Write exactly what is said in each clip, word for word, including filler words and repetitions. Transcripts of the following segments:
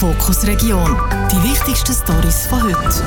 Fokus Region. Die wichtigsten Storys von heute.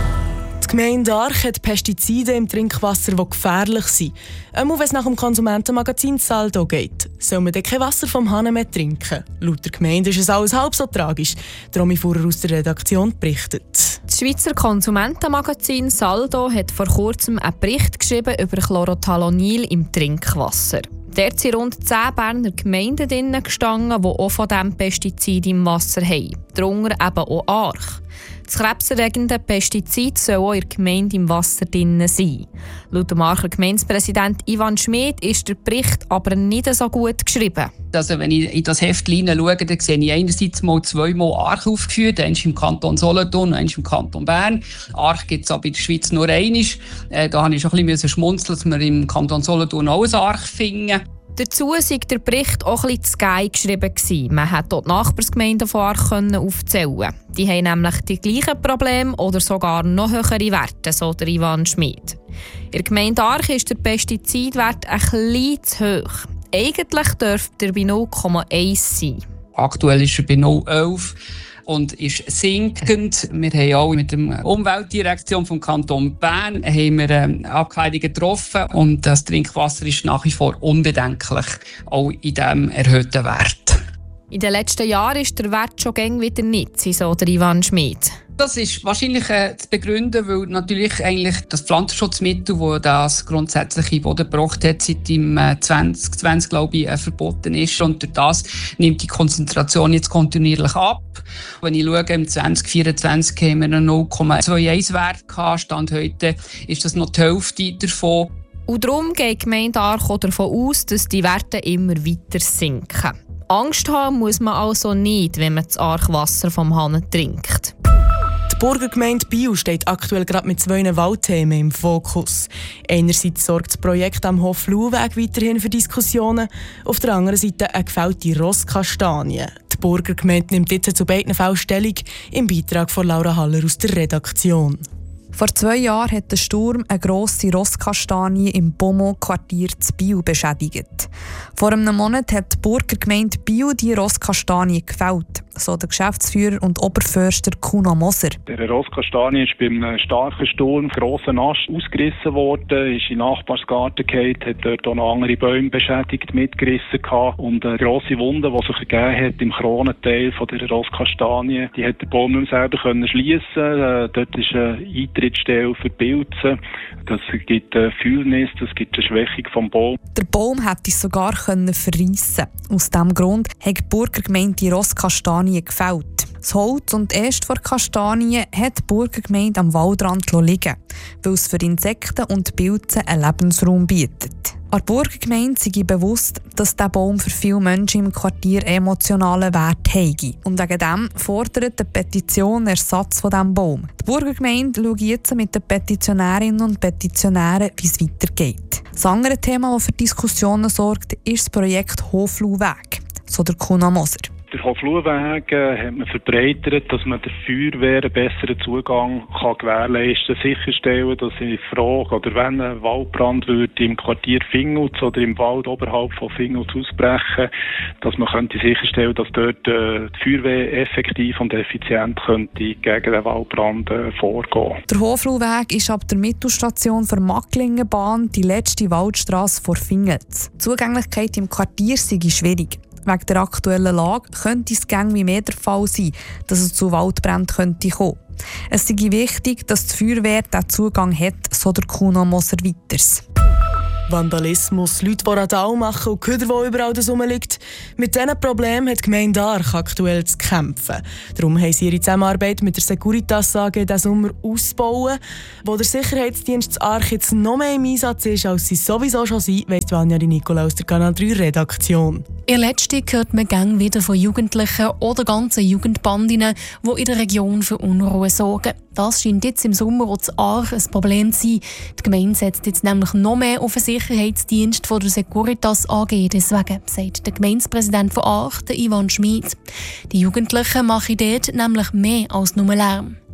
Die Gemeinde Arch hat Pestizide im Trinkwasser, die gefährlich sind. Auch wenn es nach dem Konsumentenmagazin Saldo geht. Soll man dann kein Wasser vom Hahn mehr trinken? Laut der Gemeinde ist es alles halb so tragisch. Romy Fuhrer aus der Redaktion berichtet. Das Schweizer Konsumentenmagazin Saldo hat vor kurzem einen Bericht geschrieben über Chlorothalonil im Trinkwasser. Dort sind rund zehn Berner Gemeinden drin gestanden, die auch von diesem Pestizid im Wasser haben. Darunter eben auch Arch. Das krebserregende Pestizid soll auch in der Gemeinde im Wasser drin sein. Laut dem Archer Gemeindepräsident Ivan Schmid ist der Bericht aber nicht so gut geschrieben. Also wenn ich in das Heft schaue, dann sehe ich einerseits mal zweimal Arch aufgeführt, eins im Kanton Solothurn und eins im Kanton Bern. Arch gibt es aber in der Schweiz nur einmal. Äh, da musste ich schon ein bisschen schmunzeln, dass wir im Kanton Solothurn auch ein Arch finden. Dazu war der Bericht auch ein bisschen zu geil geschrieben. Man konnte dort die Nachbarsgemeinden von Arch aufzählen. Die haben nämlich die gleichen Probleme oder sogar noch höhere Werte, so der Ivan Schmid. In der Gemeinde Arch ist der Pestizidwert ein bisschen zu hoch. Eigentlich dürfte er bei null Komma eins sein. Aktuell ist er bei null Komma elf und ist sinkend. Wir haben auch mit der Umweltdirektion vom Kanton Bern haben wir, ähm, Abklärungen getroffen und das Trinkwasser ist nach wie vor unbedenklich, auch in diesem erhöhten Wert. In den letzten Jahren ist der Wert schon gäng wieder nicht, so der Ivan Schmid. Das ist wahrscheinlich äh, zu begründen, weil natürlich eigentlich das Pflanzenschutzmittel, das das grundsätzlich in Boden gebracht hat, seit im äh, zwanzig zwanzig glaube ich, äh, verboten ist. Und durch das nimmt die Konzentration jetzt kontinuierlich ab. Wenn ich schaue, im zwanzig vierundzwanzig haben wir einen null Komma einundzwanzig Wert gehabt. Stand heute ist das noch die Hälfte davon. Und darum geht die Gemeinde Arch davon aus, dass die Werte immer weiter sinken. Angst haben muss man also nicht, wenn man das Archwasser vom Hahn trinkt. Die Burgergemeinde Biel steht aktuell gerade mit zwei Waldthemen im Fokus. Einerseits sorgt das Projekt am Hof-Luhweg weiterhin für Diskussionen, auf der anderen Seite eine gefällte Rosskastanie. Die Burgergemeinde nimmt jetzt zu beiden Fällen Stellung, im Beitrag von Laura Haller aus der Redaktion. Vor zwei Jahren hat der Sturm eine grosse Rosskastanie im Beaumont-Quartier zu Biel beschädigt. Vor einem Monat hat die Burgergemeinde Biel die Rosskastanie gefällt, so der Geschäftsführer und Oberförster Kuno Moser. Der Rosskastanie ist beim starken Sturm grossen Ast ausgerissen worden, ist in den Nachbarsgarten gefallen, hat dort auch noch andere Bäume beschädigt, mitgerissen gehabt. Und eine grosse Wunde, die sich ergeben hat im Kronenteil von der Rosskastanie, die hat der Baum nicht mehr selber können schliessen. Dort ist eine Eintrittsstelle für Pilze. Das gibt eine Fühlnis, das gibt eine Schwächung vom Baum. Der Baum hätte sogar verreissen. Aus diesem Grund hat die Burgergemeinde die Rosskastanie gefällt. Das Holz und die Äste der Kastanie hat die Burgergemeinde am Waldrand liegen, weil es für Insekten und Pilze einen Lebensraum bietet. An der Burgergemeinde sei bewusst, dass dieser Baum für viele Menschen im Quartier emotionalen Wert hat. Und wegen dem fordert die Petition Ersatz von diesem Baum. Die Burgergemeinde schaut jetzt mit den Petitionärinnen und Petitionären, wie es weitergeht. Das andere Thema, das für Diskussionen sorgt, ist das Projekt Hof-Luhweg, so der Kuno Moser. Der Hof-Luhweg äh, hat man verbreitert, dass man der Feuerwehr einen besseren Zugang kann gewährleisten kann, sicherstellen, dass in Frage oder wenn ein Waldbrand würde im Quartier Fingutz oder im Wald oberhalb von Fingutz ausbrechen, dass man könnte sicherstellen, dass dort äh, die Feuerwehr effektiv und effizient könnte gegen den Waldbrand äh, vorgehen. Der Hof-Luhweg ist ab der Mittelstation der Macklingenbahn die letzte Waldstrasse vor Fingutz. Die Zugänglichkeit im Quartier sei schwierig. Wegen der aktuellen Lage könnte es gäng wie mehr der Fall sein, dass es zu Waldbränden könnte kommen. Es sei wichtig, dass die Feuerwehr diesen Zugang hat, so der Kuno Moser weiters. Vandalismus, Leute, die Radau machen und Köder, die überall rumliegt. Mit diesen Problemen hat die Gemeinde Arch aktuell zu kämpfen. Darum haben sie ihre Zusammenarbeit mit der Securitas A G diesen Sommer ausbauen. Wo der Sicherheitsdienst Arch jetzt noch mehr im Einsatz ist, als sie sowieso schon sind, weiss Vanja Di Nicola aus der Kanal drei Redaktion. In letzter hört man gang wieder von Jugendlichen oder ganzen Jugendbandinnen, die in der Region für Unruhe sorgen. Das scheint jetzt im Sommer auch zu Arch ein Problem zu sein. Die Gemeinde setzt jetzt nämlich noch mehr auf den Sicherheitsdienst von der Securitas A G. Deswegen sagt der Gemeindepräsident von Arch, der Ivan Schmid. Die Jugendlichen machen dort nämlich mehr als nur Lärm.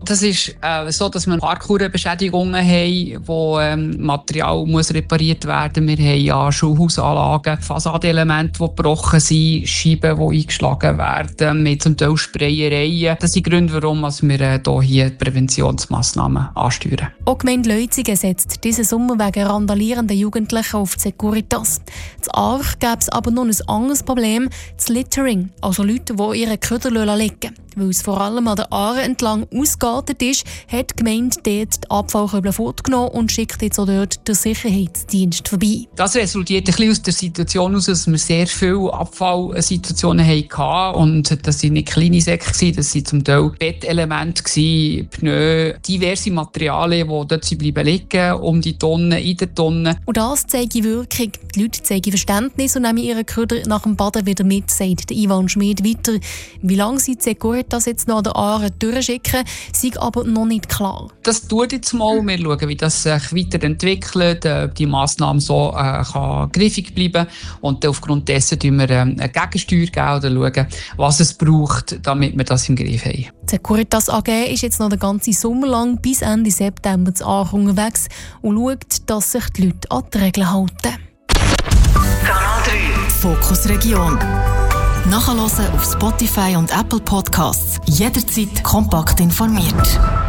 Das ist äh, so, dass wir Parkourbeschädigungen haben, wo ähm, Material muss repariert werden. Wir haben ja Schulhausanlagen, Fassadenelemente, die gebrochen sind, Scheiben, die eingeschlagen werden, mit zum Teil Sprayereien. Das sind die Gründe, warum wir äh, hier Präventionsmassnahmen ansteuern. Auch die Gemeinde Leutzigen setzt diesen Sommer wegen randalierenden Jugendlichen auf die Securitas. In Aarch gäbe es aber noch ein anderes Problem, das Littering, also Leute, die ihre Köder liegen. Weil es vor allem an der Aare entlang ausgeartet ist, hat die Gemeinde dort die Abfallkörbe fortgenommen und schickt jetzt auch dort den Sicherheitsdienst vorbei. Das resultiert ein bisschen aus der Situation heraus, dass wir sehr viele Abfallsituationen hatten. Und das waren nicht kleine Säcke, das waren zum Teil Bettelemente, Pneu, diverse Materialien, die dort bleiben liegen, um die Tonnen, in der Tonne. Und das zeigt Wirkung. Die Leute zeigen Verständnis und nehmen ihre Köder nach dem Baden wieder mit, sagt Ivan Schmid weiter. Wie lange sie die Securitas das jetzt noch an der Aare durchschicken, sei aber noch nicht klar. Das tut jetzt mal. Wir schauen, wie das sich weiterentwickelt, ob die Massnahme so äh, kann griffig bleiben und aufgrund dessen schauen wir äh, eine Gegensteuer geben oder schauen, was es braucht, damit wir das im Griff haben. Die Securitas A G ist jetzt noch den ganzen Sommer lang bis Ende September zu Aarch unterwegs und schaut, dass sich die Leute an die Regeln halten. Kanal drei Fokus Region. Nachhören auf Spotify und Apple Podcasts. Jederzeit kompakt informiert.